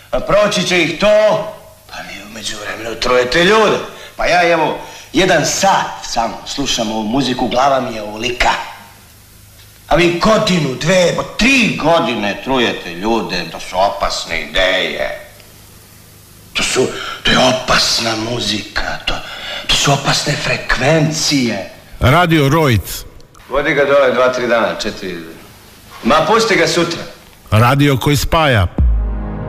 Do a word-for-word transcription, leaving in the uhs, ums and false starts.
A proći će ih to, pa vi umeđu vremenu trujete ljude. Pa ja evo, jedan sat samo slušam ovu muziku, glava mi je ovolika. A vi godinu, dve, bo tri godine trujete ljude, to su opasne ideje. To su, to je opasna muzika, to, to su opasne frekvencije. Radio Rojc. Vodi ga dole dva, tri dana, četiri. Ma pusti ga sutra. Radio koji spaja.